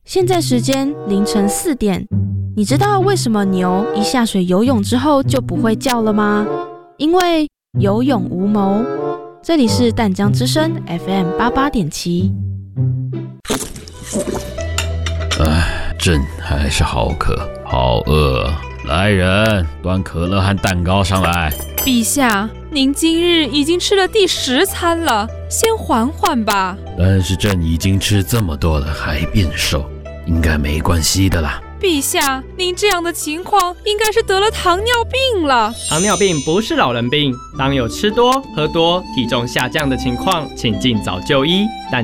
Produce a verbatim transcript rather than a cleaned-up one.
现在时间凌晨四点，你知道为什么牛一下水游泳之后就不会叫了吗？因为有勇无谋。这里是淡江之声 F M 八八点七。 唉，朕还是好渴，好饿。来人，端可乐和蛋糕上来。 陛下，您今日已经吃了第十餐了，先缓缓吧。 但是朕已经吃这么多了，还变瘦，应该没关系的啦。 陛下，您这样的情况应该是得了糖尿病了。 糖尿病不是老人病，当有吃多、喝多、体重下降的情况，请尽早就医。但